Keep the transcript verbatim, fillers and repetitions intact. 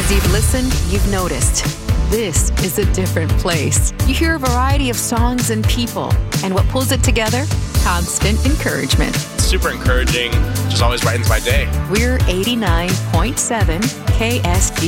As you've listened, you've noticed. This is a different place. You hear a variety of songs and people, and what pulls it together? Constant encouragement. Super encouraging, just always brightens my day. We're eighty-nine point seven K S G.